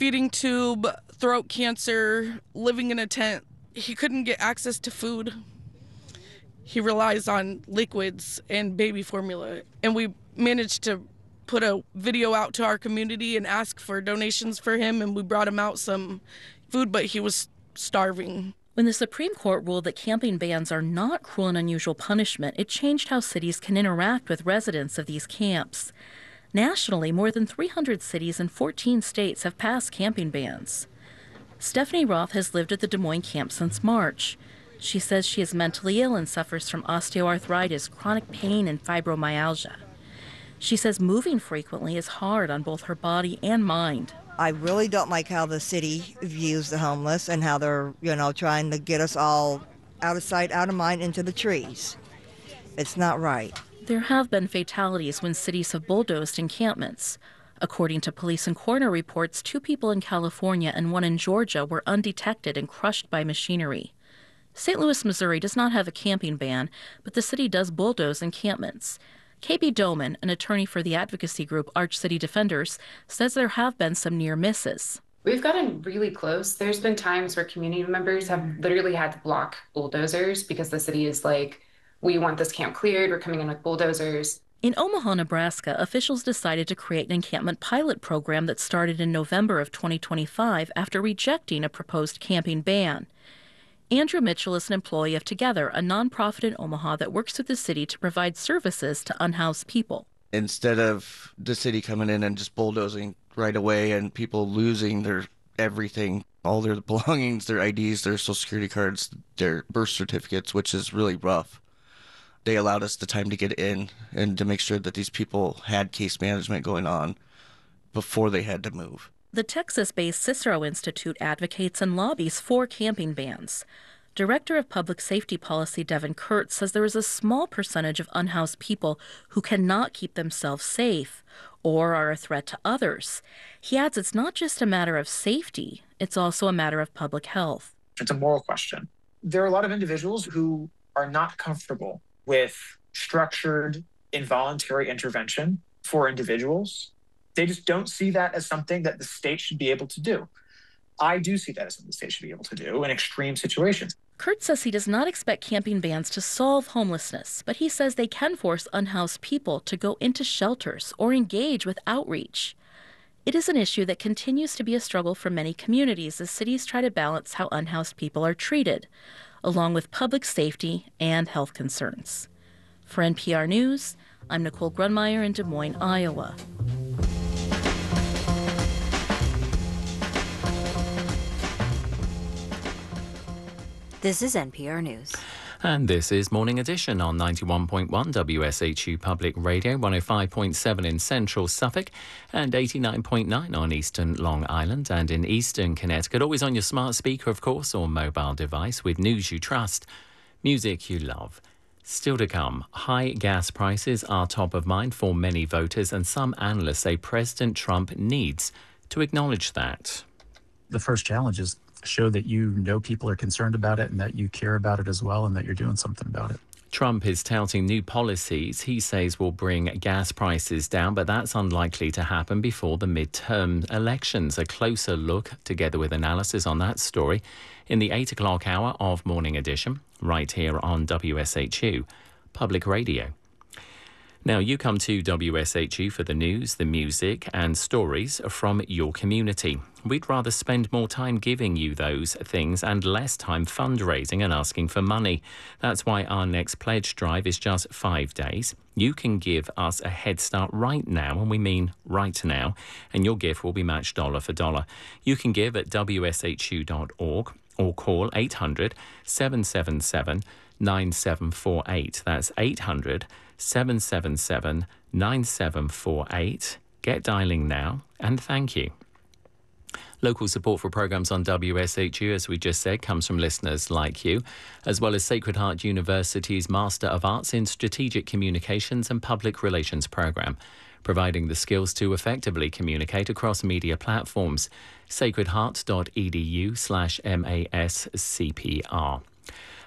feeding tube, throat cancer, living in a tent. He couldn't get access to food. He relies on liquids and baby formula. And we managed to put a video out to our community and ask for donations for him, and we brought him out some food, but he was starving. When the Supreme Court ruled that camping bans are not cruel and unusual punishment, it changed how cities can interact with residents of these camps. Nationally, more than 300 cities in 14 states have passed camping bans. Stephanie Roth has lived at the Des Moines camp since March. She says she is mentally ill and suffers from osteoarthritis, chronic pain, and fibromyalgia. She says moving frequently is hard on both her body and mind. I really don't like how the city views the homeless and how they're, trying to get us all out of sight, out of mind, into the trees. It's not right. There have been fatalities when cities have bulldozed encampments. According to police and coroner reports, 2 people in California and 1 in Georgia were undetected and crushed by machinery. St. Louis, Missouri does not have a camping ban, but the city does bulldoze encampments. KB Doman, an attorney for the advocacy group Arch City Defenders, says there have been some near misses. We've gotten really close. There's been times where community members have literally had to block bulldozers because the city is like, we want this camp cleared, we're coming in with bulldozers. In Omaha, Nebraska, officials decided to create an encampment pilot program that started in November of 2025 after rejecting a proposed camping ban. Andrew Mitchell is an employee of Together, a nonprofit in Omaha that works with the city to provide services to unhoused people. Instead of the city coming in and just bulldozing right away and people losing their everything, all their belongings, their IDs, their social security cards, their birth certificates, which is really rough, they allowed us the time to get in and to make sure that these people had case management going on before they had to move. The Texas-based Cicero Institute advocates and lobbies for camping bans. Director of Public Safety Policy Devin Kurtz says there is a small percentage of unhoused people who cannot keep themselves safe or are a threat to others. He adds it's not just a matter of safety, it's also a matter of public health. It's a moral question. There are a lot of individuals who are not comfortable with structured involuntary intervention for individuals. They just don't see that as something that the state should be able to do. I do see that as something the state should be able to do in extreme situations. Kurt says he does not expect camping bans to solve homelessness, but he says they can force unhoused people to go into shelters or engage with outreach. It is an issue that continues to be a struggle for many communities as cities try to balance how unhoused people are treated, along with public safety and health concerns. For NPR News, I'm Nicole Grunmeyer in Des Moines, Iowa. This is NPR News. And this is Morning Edition on 91.1 WSHU Public Radio, 105.7 in central Suffolk and 89.9 on eastern Long Island and in eastern Connecticut. Always on your smart speaker, of course, or mobile device with news you trust, music you love. Still to come, high gas prices are top of mind for many voters, and some analysts say President Trump needs to acknowledge that. The first challenge is show that you know people are concerned about it and that you care about it as well and that you're doing something about it. Trump is touting new policies he says will bring gas prices down, but that's unlikely to happen before the midterm elections. A closer look, together with analysis on that story, in the 8 o'clock hour of Morning Edition, right here on WSHU Public Radio. Now, you come to WSHU for the news, the music and stories from your community. We'd rather spend more time giving you those things and less time fundraising and asking for money. That's why our next pledge drive is just 5 days. You can give us a head start right now, and we mean right now, and your gift will be matched dollar for dollar. You can give at wshu.org or call 800-777-9748. That's 800-777-9748. Get dialing now, and thank you. Local support for programmes on WSHU, as we just said, comes from listeners like you, as well as Sacred Heart University's Master of Arts in Strategic Communications and Public Relations programme, providing the skills to effectively communicate across media platforms. sacredheart.edu/MASCPR.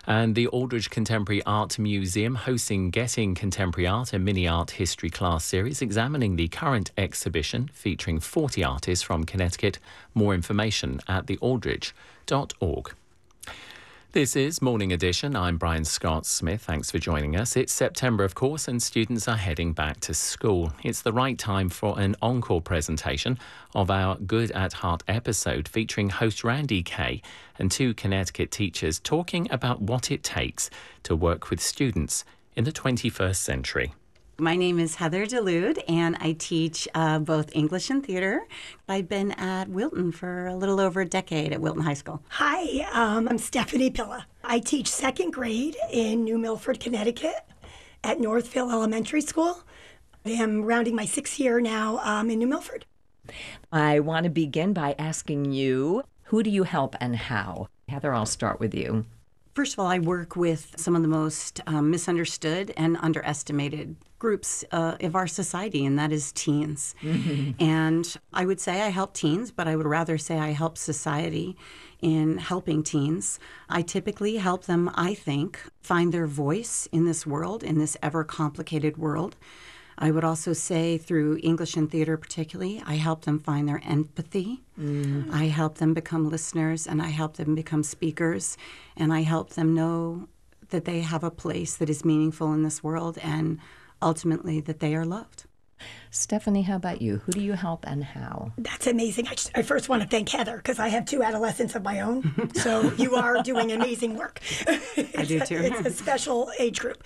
And the Aldridge Contemporary Art Museum hosting Getting Contemporary Art, a mini art history class series examining the current exhibition featuring 40 artists from Connecticut. More information at thealdridge.org. This is Morning Edition. I'm Brian Scott Smith. Thanks for joining us. It's September, of course, and students are heading back to school. It's the right time for an encore presentation of our Good at Heart episode featuring host Randy Kay and 2 Connecticut teachers talking about what it takes to work with students in the 21st century. My name is Heather DeLude, and I teach both English and theater. I've been at Wilton for a little over a decade at Wilton High School. Hi, I'm Stephanie Pilla. I teach 2nd grade in New Milford, Connecticut at Northville Elementary School. I am rounding my 6th year now in New Milford. I want to begin by asking you, who do you help and how? Heather, I'll start with you. First of all, I work with some of the most misunderstood and underestimated groups of our society, and that is teens. And I would say I help teens, but I would rather say I help society in helping teens. I typically help them, I think, find their voice in this world, in this ever-complicated world. I would also say through English and theater particularly, I help them find their empathy. I help them become listeners, and I help them become speakers, and I help them know that they have a place that is meaningful in this world and ultimately that they are loved. Stephanie, how about you? Who do you help and how? That's amazing. I first want to thank Heather because I have 2 adolescents of my own. So you are doing amazing work. I do too. It's a special age group.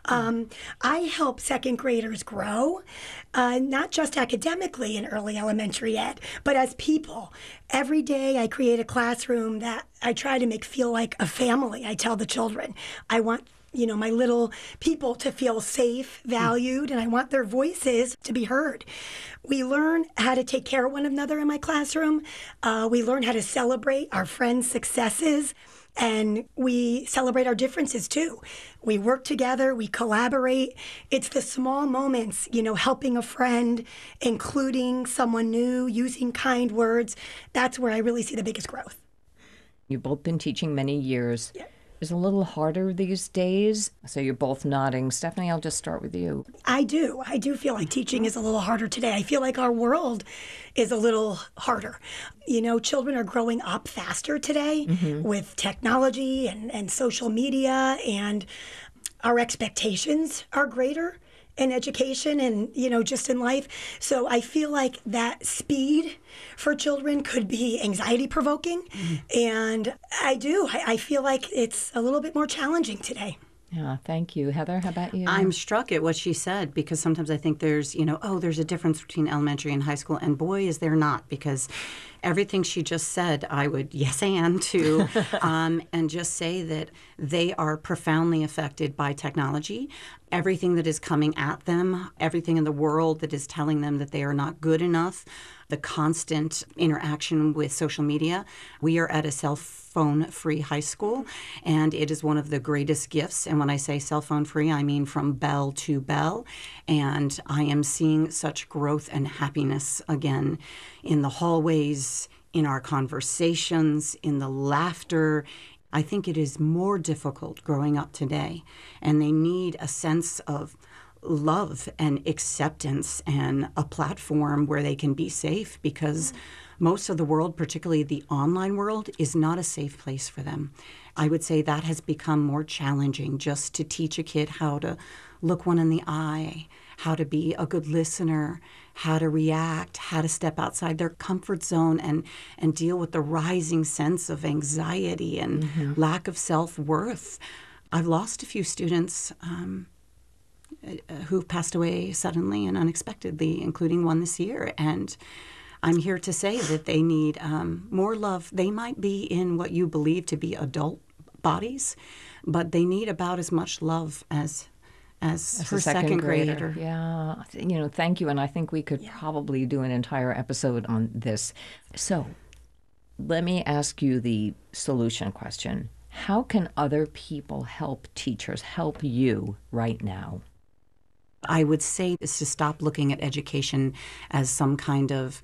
I help 2nd graders grow, not just academically in early elementary ed, but as people. Every day I create a classroom that I try to make feel like a family. I tell the children, I want my little people to feel safe, valued, and I want their voices to be heard. We learn how to take care of one another in my classroom. We learn how to celebrate our friends' successes, and we celebrate our differences too. We work together, we collaborate. It's the small moments, helping a friend, including someone new, using kind words. That's where I really see the biggest growth. You've both been teaching many years. Yeah. It's a little harder these days, so you're both nodding. Stephanie, I'll just start with you. I do feel like teaching is a little harder today. I feel like our world is a little harder. Children are growing up faster today with technology and social media, and our expectations are greater in education and, just in life. So I feel like that speed for children could be anxiety provoking. And I feel like it's a little bit more challenging today. Yeah, thank you. Heather, how about you? I'm struck at what she said because sometimes I think there's, there's a difference between elementary and high school. And boy, is there not, because everything she just said, I would yes and to, and just say that they are profoundly affected by technology. Everything that is coming at them, everything in the world that is telling them that they are not good enough, the constant interaction with social media. We are at a cell phone-free high school, and it is one of the greatest gifts. And when I say cell phone-free, I mean from bell to bell. And I am seeing such growth and happiness again in the hallways, in our conversations, in the laughter. I think it is more difficult growing up today, and they need a sense of love and acceptance and a platform where they can be safe, because most of the world, particularly the online world, is not a safe place for them. I would say that has become more challenging, just to teach a kid how to look one in the eye, how to be a good listener, how to react, how to step outside their comfort zone and deal with the rising sense of anxiety and lack of self-worth. I've lost a few students who've passed away suddenly and unexpectedly, including one this year. And I'm here to say that they need more love. They might be in what you believe to be adult bodies, but they need about as much love as her second grader. Yeah, thank you. And I think we could probably do an entire episode on this. So let me ask you the solution question. How can other people help teachers, help you right now? I would say is to stop looking at education as some kind of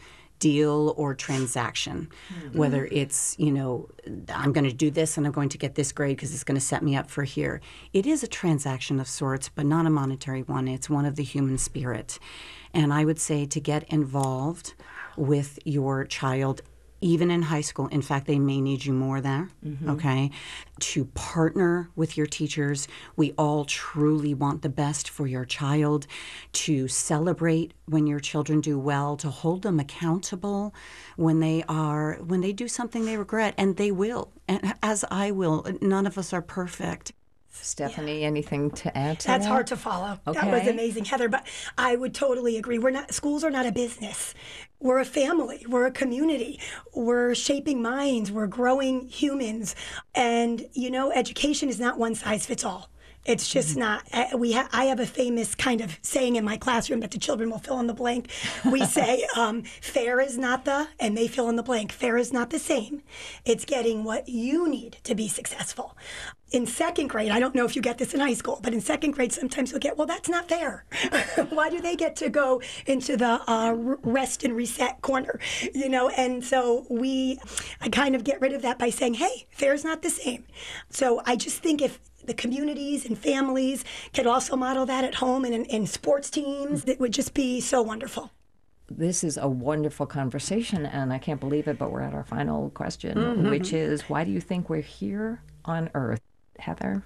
deal or transaction, whether it's, I'm going to do this and I'm going to get this grade because it's going to set me up for here. It is a transaction of sorts, but not a monetary one. It's one of the human spirit. And I would say to get involved with your child, even in high school. In fact, they may need you more there, okay? To partner with your teachers. We all truly want the best for your child. To celebrate when your children do well, to hold them accountable when they do something they regret, and they will, and as I will. None of us are perfect. Stephanie, anything to add to That's that? hard to follow. Okay. That was amazing, Heather. But I would totally agree. Schools are not a business. We're a family. We're a community. We're shaping minds. We're growing humans. And, education is not one size fits all. It's just not. I have a famous kind of saying in my classroom that the children will fill in the blank. We say, fair is not and they fill in the blank. Fair is not the same. It's getting what you need to be successful. In second grade, I don't know if you get this in high school, but in second grade, sometimes you'll get, well, that's not fair. Why do they get to go into the rest and reset corner? And so I kind of get rid of that by saying, hey, fair is not the same. So I just think if the communities and families could also model that at home and in sports teams, it would just be so wonderful. This is a wonderful conversation, and I can't believe it, but we're at our final question, which is, why do you think we're here on Earth? Heather?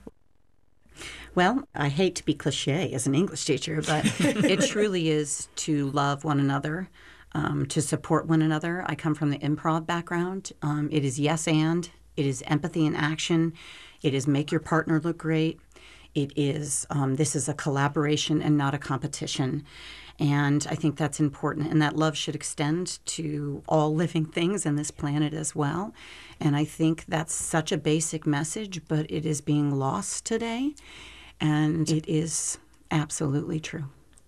Well, I hate to be cliche as an English teacher, but it truly is to love one another, to support one another. I come from the improv background. It is yes and. It is empathy in action. It is make your partner look great. It is, this is a collaboration and not a competition. And I think that's important. And that love should extend to all living things in this planet as well. And I think that's such a basic message, but it is being lost today. And it is absolutely true.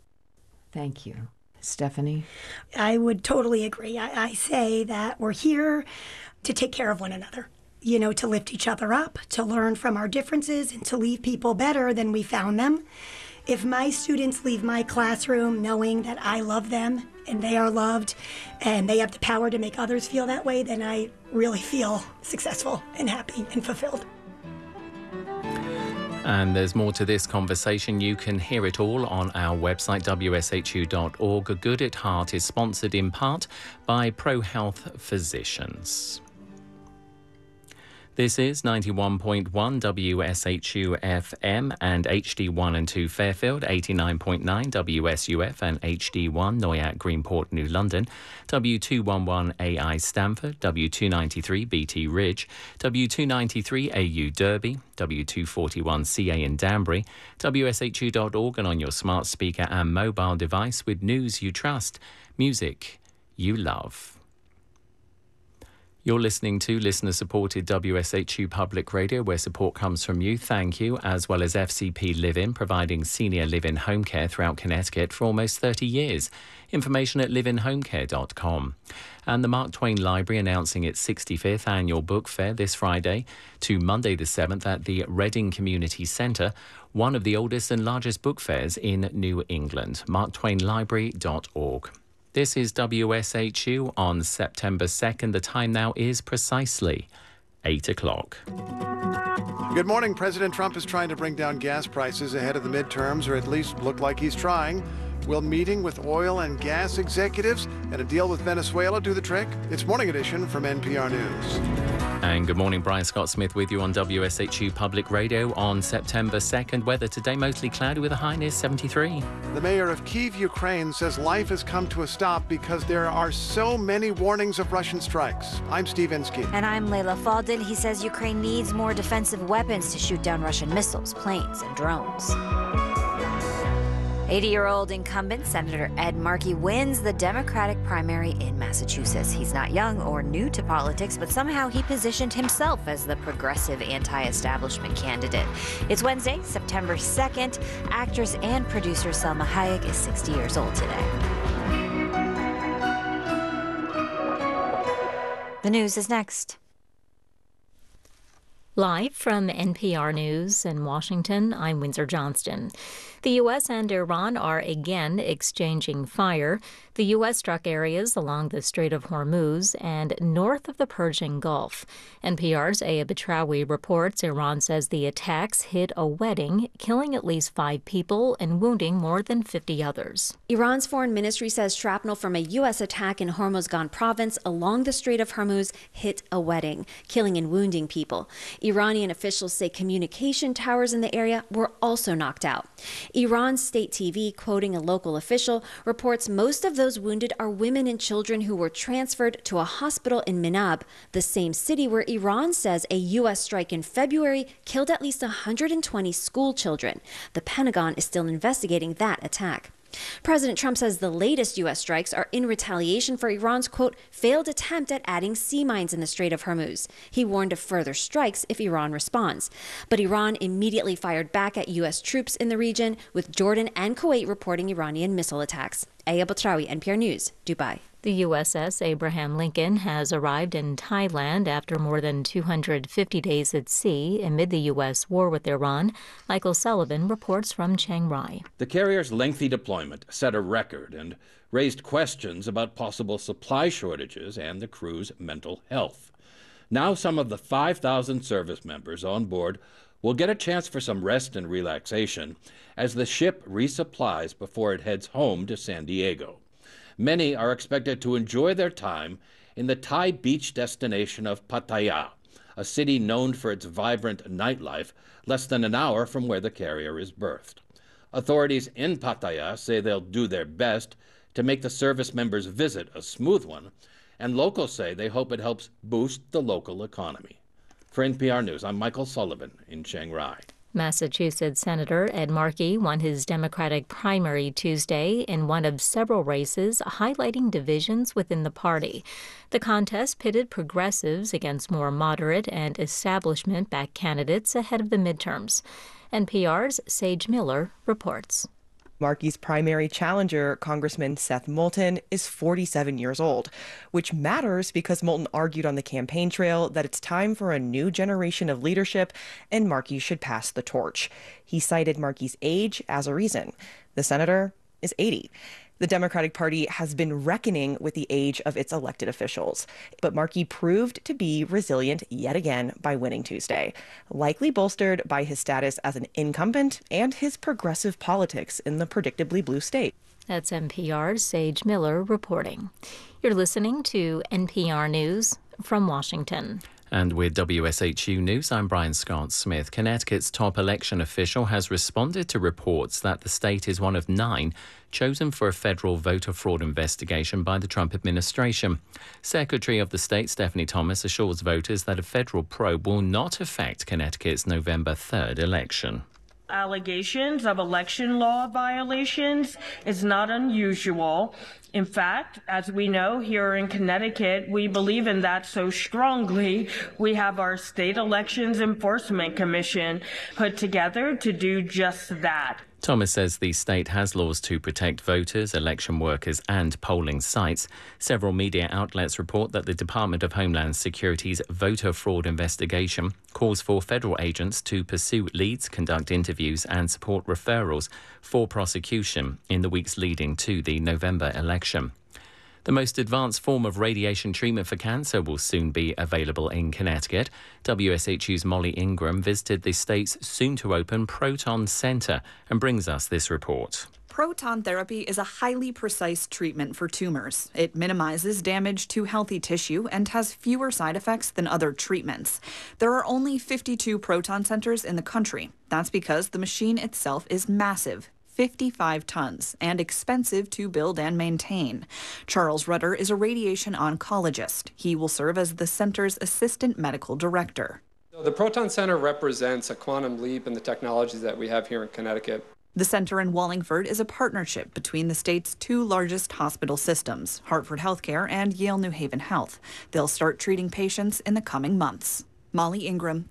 Thank you. Stephanie? I would totally agree. I say that we're here to take care of one another. To lift each other up, to learn from our differences, and to leave people better than we found them. If my students leave my classroom knowing that I love them and they are loved and they have the power to make others feel that way, then I really feel successful and happy and fulfilled. And there's more to this conversation. You can hear it all on our website, wshu.org. Good at Heart is sponsored in part by ProHealth Physicians. This is 91.1 WSHU FM and HD1 and 2 Fairfield, 89.9 WSUF and HD1 Noyac Greenport New London, W211 AI Stamford, W293 BT Ridge, W293 AU Derby, W241 CA in Danbury, WSHU.org and on your smart speaker and mobile device with news you trust, music you love. You're listening to listener-supported WSHU Public Radio, where support comes from you. Thank you, as well as FCP Live-In, providing senior live-in home care throughout Connecticut for almost 30 years. Information at liveinhomecare.com. And the Mark Twain Library announcing its 65th annual book fair this Friday to Monday the 7th at the Reading Community Centre, one of the oldest and largest book fairs in New England. marktwainlibrary.org. This is WSHU on September 2nd. The time now is precisely 8 o'clock. Good morning. President Trump is trying to bring down gas prices ahead of the midterms, or at least look like he's trying. Will meeting with oil and gas executives and a deal with Venezuela do the trick? It's Morning Edition from NPR News. And good morning, Brian Scott Smith with you on WSHU Public Radio on September 2nd. Weather today mostly cloudy with a high near 73. The mayor of Kyiv, Ukraine, says life has come to a stop because there are so many warnings of Russian strikes. I'm Steve Inskeep. And I'm Layla Faldin. He says Ukraine needs more defensive weapons to shoot down Russian missiles, planes, and drones. 80-year-old incumbent Senator Ed Markey wins the Democratic primary in Massachusetts. He's not young or new to politics, but somehow he positioned himself as the progressive anti-establishment candidate. It's Wednesday, September 2nd. Actress and producer Selma Hayek is 60 years old today. The news is next. Live from NPR News in Washington, I'm Windsor Johnston. The U.S. and Iran are again exchanging fire. The U.S. struck areas along the Strait of Hormuz and north of the Persian Gulf. NPR's Aya Batrawi reports Iran says the attacks hit a wedding, killing at least 5 people and wounding more than 50 others. Iran's foreign ministry says shrapnel from a U.S. attack in Hormozgan province along the Strait of Hormuz hit a wedding, killing and wounding people. Iranian officials say communication towers in the area were also knocked out. Iran's state TV, quoting a local official, reports most of those wounded are women and children who were transferred to a hospital in Minab, the same city where Iran says a U.S. strike in February killed at least 120 school children. The Pentagon is still investigating that attack. President Trump says the latest U.S. strikes are in retaliation for Iran's, quote, failed attempt at adding sea mines in the Strait of Hormuz. He warned of further strikes if Iran responds. But Iran immediately fired back at U.S. troops in the region, with Jordan and Kuwait reporting Iranian missile attacks. Aya Batrawi, NPR News, Dubai. The USS Abraham Lincoln has arrived in Thailand after more than 250 days at sea amid the U.S. war with Iran. Michael Sullivan reports from Chiang Rai. The carrier's lengthy deployment set a record and raised questions about possible supply shortages and the crew's mental health. Now some of the 5,000 service members on board will get a chance for some rest and relaxation as the ship resupplies before it heads home to San Diego. Many are expected to enjoy their time in the Thai beach destination of Pattaya, a city known for its vibrant nightlife less than an hour from where the carrier is berthed. Authorities in Pattaya say they'll do their best to make the service members' visit a smooth one, and locals say they hope it helps boost the local economy. For NPR News, I'm Michael Sullivan in Chiang Rai. Massachusetts Senator Ed Markey won his Democratic primary Tuesday in one of several races, highlighting divisions within the party. The contest pitted progressives against more moderate and establishment-backed candidates ahead of the midterms. NPR's Sage Miller reports. Markey's primary challenger, Congressman Seth Moulton, is 47 years old, which matters because Moulton argued on the campaign trail that it's time for a new generation of leadership and Markey should pass the torch. He cited Markey's age as a reason. The senator is 80. The Democratic Party has been reckoning with the age of its elected officials, but Markey proved to be resilient yet again by winning Tuesday, likely bolstered by his status as an incumbent and his progressive politics in the predictably blue state. That's NPR's Sage Miller reporting. You're listening to NPR News from Washington. And with WSHU News, I'm Brian Scott Smith. Connecticut's top election official has responded to reports that the state is one of 9 chosen for a federal voter fraud investigation by the Trump administration. Secretary of the state Stephanie Thomas assures voters that a federal probe will not affect Connecticut's November 3rd election. Allegations of election law violations is not unusual. In fact, as we know here in Connecticut, we believe in that so strongly, we have our State Elections Enforcement Commission put together to do just that. Thomas says the state has laws to protect voters, election workers and polling sites. Several media outlets report that the Department of Homeland Security's voter fraud investigation calls for federal agents to pursue leads, conduct interviews and support referrals for prosecution in the weeks leading to the November election. The most advanced form of radiation treatment for cancer will soon be available in Connecticut. WSHU's Molly Ingram visited the state's soon-to-open Proton Center and brings us this report. Proton therapy is a highly precise treatment for tumors. It minimizes damage to healthy tissue and has fewer side effects than other treatments. There are only 52 proton centers in the country. That's because the machine itself is massive. 55 tons, and expensive to build and maintain. Charles Rudder is a radiation oncologist. He will serve as the center's assistant medical director. The Proton Center represents a quantum leap in the technologies that we have here in Connecticut. The center in Wallingford is a partnership between the state's 2 largest hospital systems, Hartford Healthcare and Yale New Haven Health. They'll start treating patients in the coming months. Molly Ingram,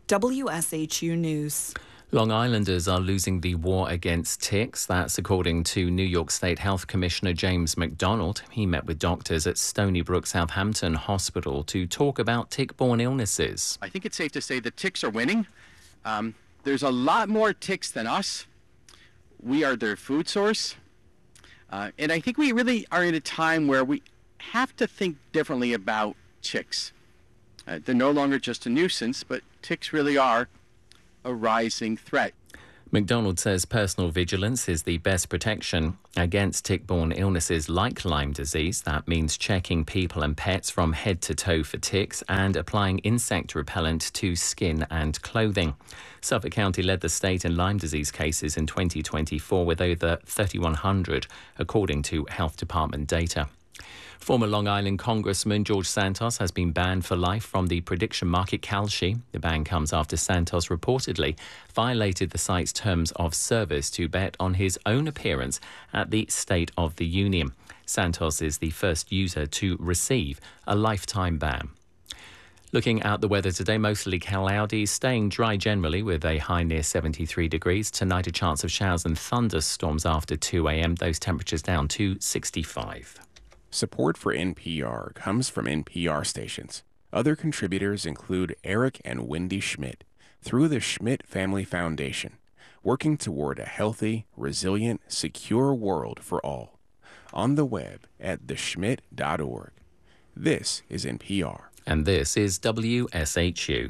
WSHU News. Long Islanders are losing the war against ticks. That's according to New York State Health Commissioner James McDonald. He met with doctors at Stony Brook Southampton Hospital to talk about tick-borne illnesses. I think it's safe to say that ticks are winning. There's a lot more ticks than us. We are their food source. And I think we really are in a time where we have to think differently about ticks. They're no longer just a nuisance, but ticks really are a rising threat. McDonald says personal vigilance is the best protection against tick-borne illnesses like Lyme disease. That means checking people and pets from head to toe for ticks and applying insect repellent to skin and clothing. Suffolk County led the state in Lyme disease cases in 2024 with over 3,100, according to Health Department data. Former Long Island Congressman George Santos has been banned for life from the prediction market Kalshi. The ban comes after Santos reportedly violated the site's terms of service to bet on his own appearance at the State of the Union. Santos is the first user to receive a lifetime ban. Looking at the weather today, mostly cloudy, staying dry generally with a high near 73 degrees. Tonight, a chance of showers and thunderstorms after 2 a.m. Those temperatures down to 65. Support for NPR comes from NPR stations. Other contributors include Eric and Wendy Schmidt through the Schmidt Family Foundation, working toward a healthy, resilient, secure world for all. On the web at theschmidt.org. This is NPR. And this is WSHU.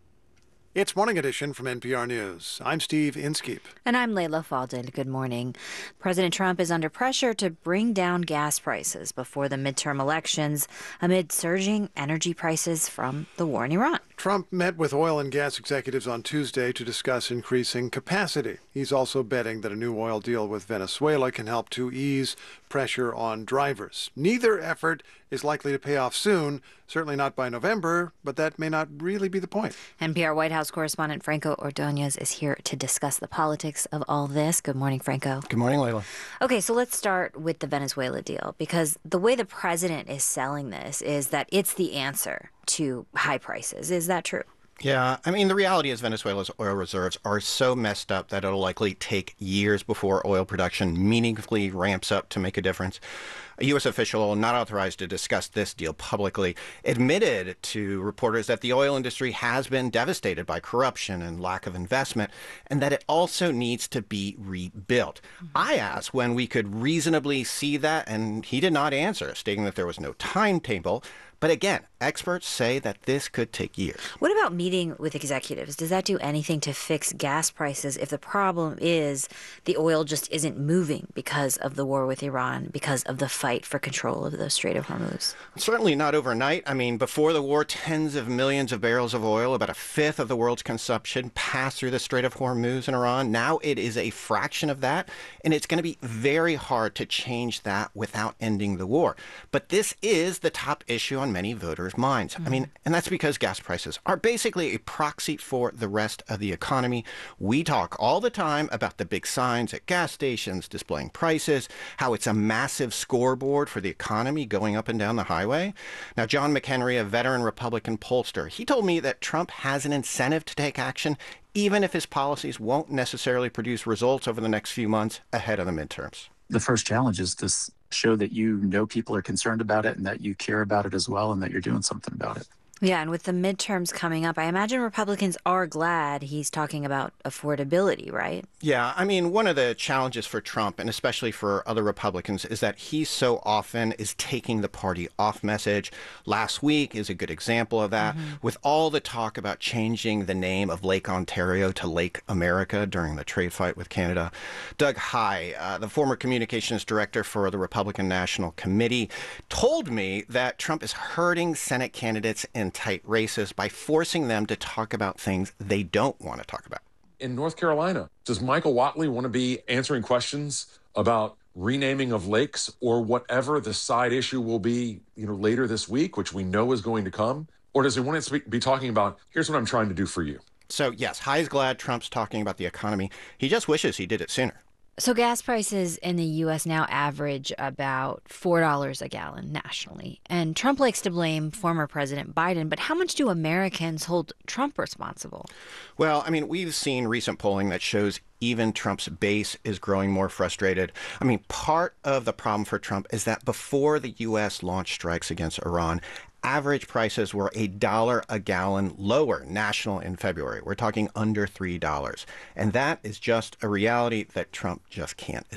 It's Morning Edition from NPR News. I'm Steve Inskeep. And I'm Layla Faldin. Good morning. President Trump is under pressure to bring down gas prices before the midterm elections amid surging energy prices from the war in Iran. Trump met with oil and gas executives on Tuesday to discuss increasing capacity. He's also betting that a new oil deal with Venezuela can help to ease pressure on drivers. Neither effort is likely to pay off soon, certainly not by November, but that may not really be the point. NPR White House correspondent Franco Ordonez is here to discuss the politics of all this. Good morning, Franco. Good morning, Layla. Okay, so let's start with the Venezuela deal, because the way the president is selling this is that it's the answer to high prices. Is that true? Yeah, I mean, the reality is Venezuela's oil reserves are so messed up that it'll likely take years before oil production meaningfully ramps up to make a difference. A U.S. official not authorized to discuss this deal publicly admitted to reporters that the oil industry has been devastated by corruption and lack of investment, and that it also needs to be rebuilt. I asked when we could reasonably see that, and he did not answer, stating that there was no timetable. But again, experts say that this could take years. What about meeting with executives? Does that do anything to fix gas prices if the problem is the oil just isn't moving because of the war with Iran, because of the fight for control of the Strait of Hormuz? Certainly not overnight. I mean, before the war, tens of millions of barrels of oil, about a fifth of the world's consumption, passed through the Strait of Hormuz in Iran. Now it is a fraction of that, and it's going to be very hard to change that without ending the war. But this is the top issue on many voters' minds. I mean, and that's because gas prices are basically a proxy for the rest of the economy. We talk all the time about the big signs at gas stations displaying prices, how it's a massive scoreboard for the economy going up and down the highway. Now, John McHenry, a veteran Republican pollster, he told me that Trump has an incentive to take action, even if his policies won't necessarily produce results over the next few months ahead of the midterms. The first challenge is to show that you know people are concerned about it and that you care about it as well and that you're doing something about it. Yeah, and with the midterms coming up, I imagine Republicans are glad he's talking about affordability, right? Yeah, I mean, one of the challenges for Trump, and especially for other Republicans, is that he so often is taking the party off message. Last week is a good example of that, with all the talk about changing the name of Lake Ontario to Lake America during the trade fight with Canada. Doug Heye, the former communications director for the Republican National Committee, told me that Trump is hurting Senate candidates in tight races by forcing them to talk about things they don't want to talk about. In North Carolina, does Michael Whatley want to be answering questions about renaming of lakes or whatever the side issue will be, later this week, which we know is going to come? Or does he want to be talking about, here's what I'm trying to do for you? So yes, Heye's glad Trump's talking about the economy. He just wishes he did it sooner. So gas prices in the U.S. now average about $4 a gallon nationally. And Trump likes to blame former President Biden, but how much do Americans hold Trump responsible? Well, I mean, we've seen recent polling that shows even Trump's base is growing more frustrated. I mean, part of the problem for Trump is that before the U.S. launched strikes against Iran, average prices were $1 a gallon lower national in February. We're talking under $3. And that is just a reality that Trump just can't escape.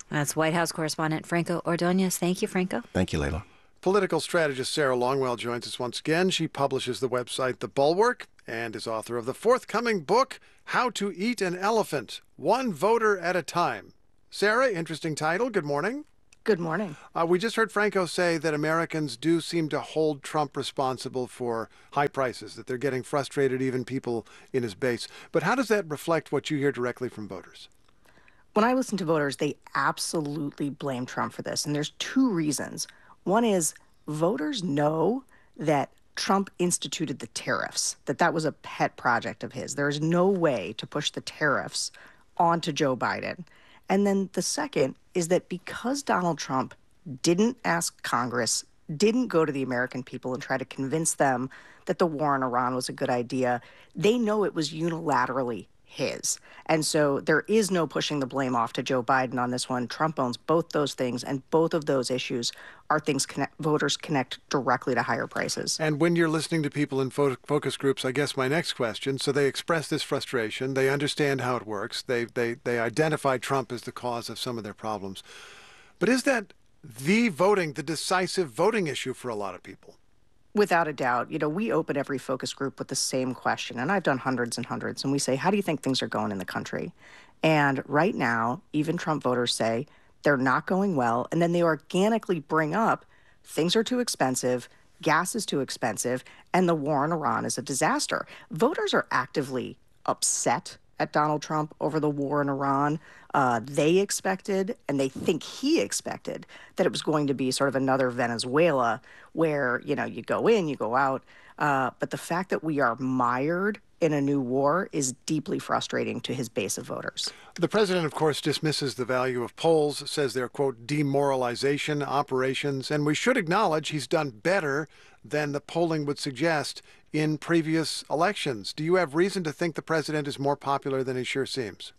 That's White House correspondent Franco Ordonez. Thank you, Franco. Thank you, Layla. Political strategist Sarah Longwell joins us once again. She publishes the website The Bulwark and is author of the forthcoming book, How to Eat an Elephant, One Voter at a Time. Sarah, interesting title. Good morning. Good morning. We just heard Franco say that Americans do seem to hold Trump responsible for high prices, that they're getting frustrated, even people in his base. But how does that reflect what you hear directly from voters? When I listen to voters, they absolutely blame Trump for this. And there's two reasons. One is voters know that Trump instituted the tariffs, that was a pet project of his. There is no way to push the tariffs onto Joe Biden. And then the second is that because Donald Trump didn't ask Congress, didn't go to the American people and try to convince them that the war in Iran was a good idea, they know it was unilaterally his. And so there is no pushing the blame off to Joe Biden on this one. Trump owns both those things, and both of those issues are things voters connect directly to higher prices. And when you're listening to people in focus groups, I guess my next question, so they express this frustration, they understand how it works, they identify Trump as the cause of some of their problems. But is that the decisive voting issue for a lot of people? Without a doubt. We open every focus group with the same question, and I've done hundreds and hundreds, and we say, how do you think things are going in the country? And right now, even Trump voters say they're not going well, and then they organically bring up things are too expensive, gas is too expensive, and the war in Iran is a disaster. Voters are actively upset at Donald Trump over the war in Iran. They expected, and they think he expected, that it was going to be sort of another Venezuela where, you go in, you go out. But the fact that we are mired in a new war is deeply frustrating to his base of voters. The president, of course, dismisses the value of polls, says they're, quote, demoralization operations, and we should acknowledge he's done better than the polling would suggest in previous elections. Do you have reason to think the president is more popular than he sure seems?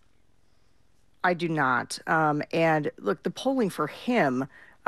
I do not. And look, the polling for him,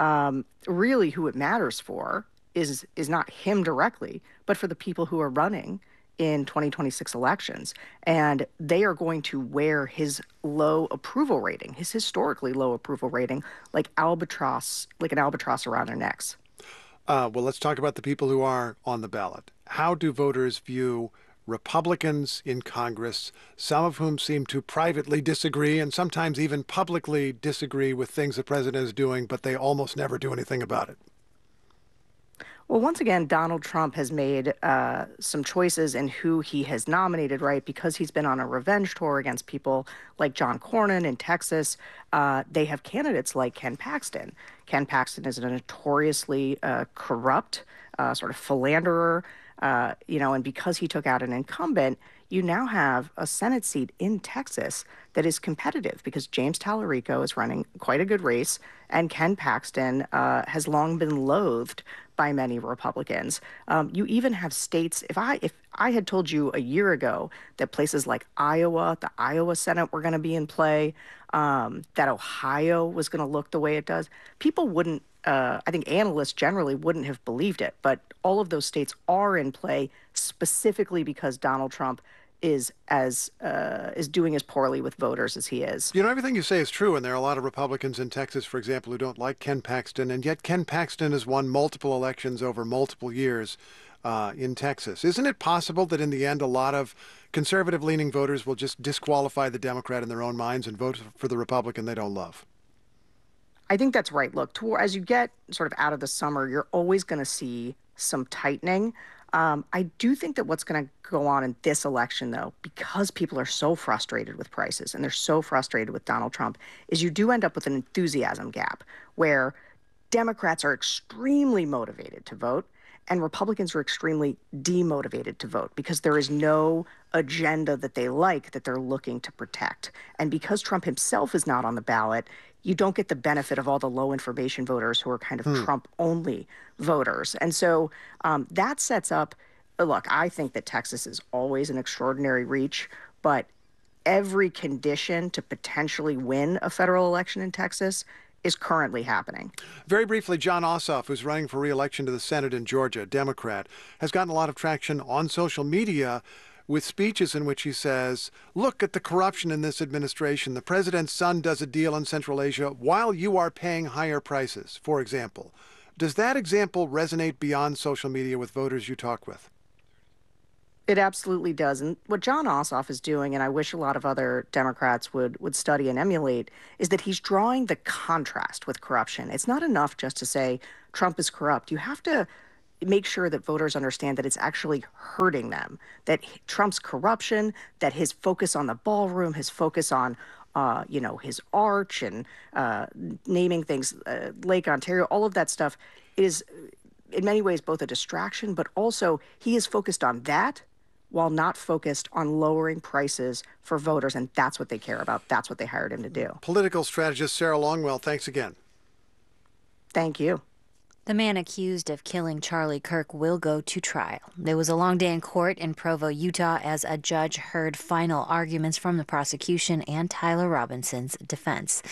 really who it matters for is not him directly, but for the people who are running in 2026 elections. And they are going to wear his low approval rating, his historically low approval rating, like an albatross around their necks. Well, let's talk about the people who are on the ballot. How do voters view Republicans in Congress, some of whom seem to privately disagree and sometimes even publicly disagree with things the president is doing, but they almost never do anything about it? Well, once again, Donald Trump has made some choices in who he has nominated, right? Because he's been on a revenge tour against people like John Cornyn in Texas. They have candidates like Ken Paxton. Ken Paxton is a notoriously corrupt sort of philanderer, and because he took out an incumbent, you now have a Senate seat in Texas that is competitive because James Tallarico is running quite a good race, and Ken Paxton has long been loathed by many Republicans. You even have states, if I had told you a year ago that places like Iowa, the Iowa Senate were going to be in play, that Ohio was going to look the way it does, people wouldn't, I think analysts generally wouldn't have believed it. But all of those states are in play specifically because Donald Trump is doing as poorly with voters as he is. Everything you say is true, and there are a lot of Republicans in Texas, for example, who don't like Ken Paxton, and yet Ken Paxton has won multiple elections over multiple years in Texas. Isn't it possible that in the end a lot of conservative-leaning voters will just disqualify the Democrat in their own minds and vote for the Republican they don't love? I think that's right. Look, as you get sort of out of the summer, you're always going to see some tightening. I do think that what's going to go on in this election, though, because people are so frustrated with prices and they're so frustrated with Donald Trump, is you do end up with an enthusiasm gap where Democrats are extremely motivated to vote and Republicans are extremely demotivated to vote because there is no agenda that they like that they're looking to protect. And because Trump himself is not on the ballot, you don't get the benefit of all the low information voters who are kind of Trump-only voters. And so that sets up, look, I think that Texas is always an extraordinary reach, but every condition to potentially win a federal election in Texas is currently happening. Very briefly, Jon Ossoff, who's running for re-election to the Senate in Georgia, Democrat, has gotten a lot of traction on social media with speeches in which he says, look at the corruption in this administration. The president's son does a deal in Central Asia while you are paying higher prices, for example. Does that example resonate beyond social media with voters you talk with? It absolutely does. And what Jon Ossoff is doing, and I wish a lot of other Democrats would study and emulate, is that he's drawing the contrast with corruption. It's not enough just to say Trump is corrupt. You have to make sure that voters understand that it's actually hurting them, that Trump's corruption, that his focus on the ballroom, his focus on, his arch and naming things, Lake Ontario, all of that stuff is in many ways both a distraction, but also he is focused on that while not focused on lowering prices for voters. And that's what they care about. That's what they hired him to do. Political strategist Sarah Longwell, thanks again. Thank you. The man accused of killing Charlie Kirk will go to trial. There was a long day in court in Provo, Utah, as a judge heard final arguments from the prosecution and Tyler Robinson's defense.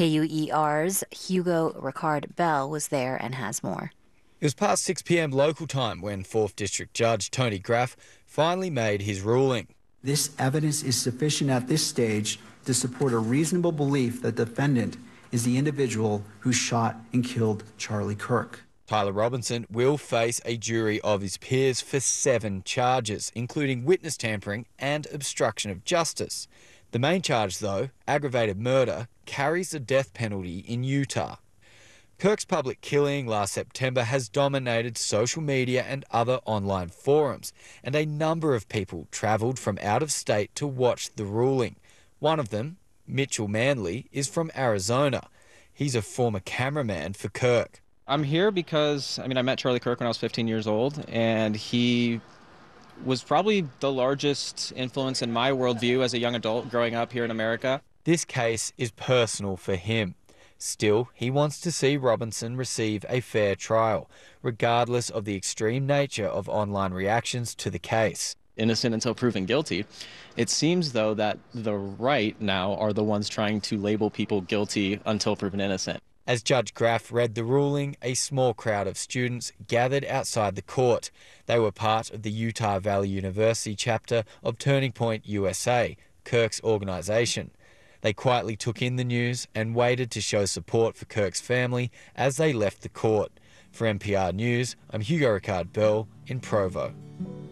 KUER's Hugo Ricard Bell was there and has more. It was past 6 p.m. local time when 4th District Judge Tony Graff finally made his ruling. This evidence is sufficient at this stage to support a reasonable belief that the defendant is the individual who shot and killed Charlie Kirk. Tyler Robinson will face a jury of his peers for 7 charges, including witness tampering and obstruction of justice. The main charge, though, aggravated murder, carries the death penalty in Utah. Kirk's public killing last September has dominated social media and other online forums, and a number of people travelled from out of state to watch the ruling. One of them, Mitchell Manley, is from Arizona. He's a former cameraman for Kirk. I'm here because, I met Charlie Kirk when I was 15 years old, and he was probably the largest influence in my worldview as a young adult growing up here in America. This case is personal for him. Still, he wants to see Robinson receive a fair trial, regardless of the extreme nature of online reactions to the case. Innocent until proven guilty. It seems, though, that the right now are the ones trying to label people guilty until proven innocent. As Judge Graff read the ruling, a small crowd of students gathered outside the court. They were part of the Utah Valley University chapter of Turning Point USA, Kirk's organisation. They quietly took in the news and waited to show support for Kirk's family as they left the court. For NPR News, I'm Hugo Ricard Bell in Provo.